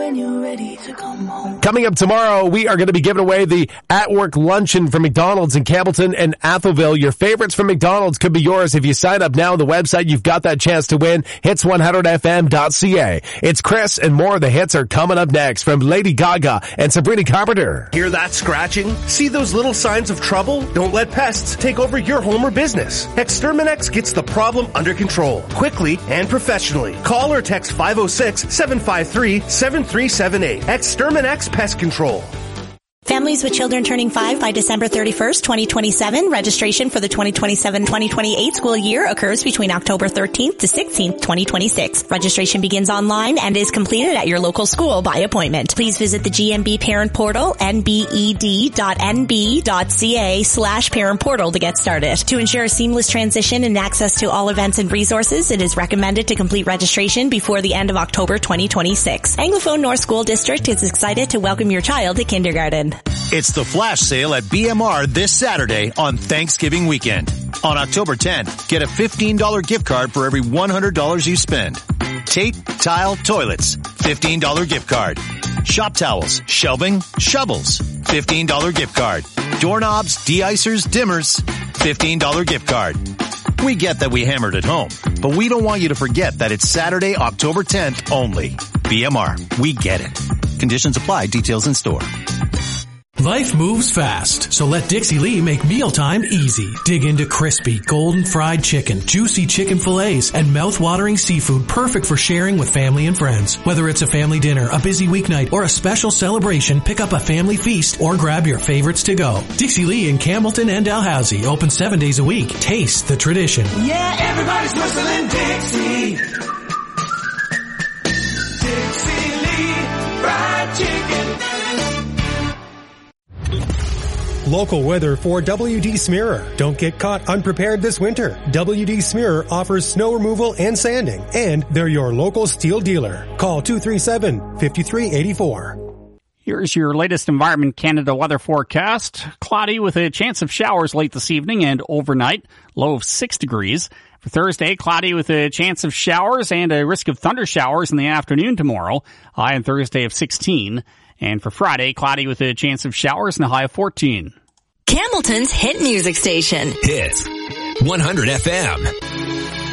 when you're ready to come home. Coming up tomorrow, we are going to be giving away the at-work luncheon from McDonald's in Campbellton and Atholville. Your favorites from McDonald's could be yours. If you sign up now on the website, you've got that chance to win. Hits100fm.ca. It's Chris and more of the hits are coming up next from Lady Gaga and Sabrina Carpenter. Hear that scratching? See those little signs of trouble? Don't let pests take over your home or business. Exterminex gets the problem under control, quickly and professionally. Call or text 506-753-7378. Exterminex Pest Control. Families with children turning 5 by December 31st, 2027. Registration for the 2027-2028 school year occurs between October 13th to 16th, 2026. Registration begins online and is completed at your local school by appointment. Please visit the GMB Parent Portal, nbed.nb.ca/parent portal to get started. To ensure a seamless transition and access to all events and resources, it is recommended to complete registration before the end of October 2026. Anglophone North School District is excited to welcome your child to kindergarten. It's the flash sale at BMR this Saturday on Thanksgiving weekend. On October 10th, get a $15 gift card for every $100 you spend. Tape, tile, toilets, $15 gift card. Shop towels, shelving, shovels, $15 gift card. Doorknobs, de-icers, dimmers, $15 gift card. We get that we hammered at home, but we don't want you to forget that it's Saturday, October 10th only. BMR, we get it. Conditions apply, details in store. Life moves fast, so let Dixie Lee make mealtime easy. Dig into crispy, golden fried chicken, juicy chicken fillets, and mouth-watering seafood perfect for sharing with family and friends. Whether it's a family dinner, a busy weeknight, or a special celebration, pick up a family feast or grab your favorites to go. Dixie Lee in Campbellton and Dalhousie, open 7 days a week. Taste the tradition. Yeah, everybody's whistling Dixie. Dixie Lee Fried Chicken. Local weather for WD Smearer. Don't get caught unprepared this winter. WD Smearer offers snow removal and sanding, and they're your local steel dealer. Call 237-5384. Here's your latest Environment Canada weather forecast. Cloudy with a chance of showers late this evening and overnight. Low of 6 degrees. For Thursday, cloudy with a chance of showers and a risk of thunder showers in the afternoon tomorrow. High on Thursday of 16. And for Friday, cloudy with a chance of showers and a high of 14. Campbellton's hit music station. Hit 100 FM.